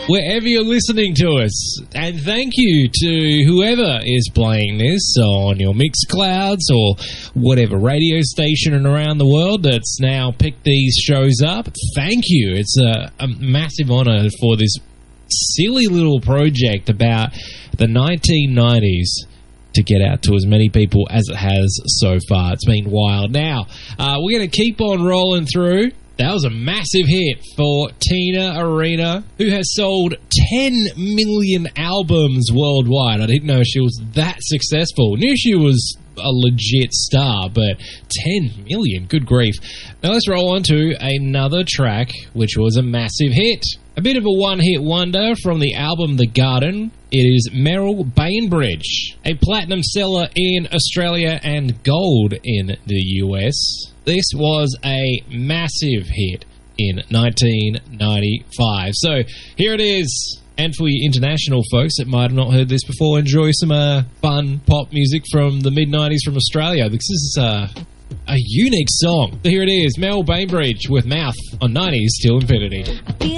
wherever you're listening to us. And thank you to whoever is playing this on your Mixclouds or whatever radio station around the world that's now picked these shows up. Thank you. It's a massive honor for this silly little project about the 1990s to get out to as many people as it has so far. It's been wild. Now, we're going to keep on rolling through. That was a massive hit for Tina Arena, who has sold 10 million albums worldwide. I didn't know she was that successful. Knew she was a legit star, but 10 million, good grief. Now let's roll on to another track, which was a massive hit. A bit of a one-hit wonder from the album The Garden. It is Merrill Bainbridge, a platinum seller in Australia and gold in the US. This was a massive hit in 1995. So here it is. And for you international folks that might have not heard this before, enjoy some fun pop music from the mid-90s from Australia. This is a unique song. So here it is, Merrill Bainbridge with Mouth on 90s Till Infinity.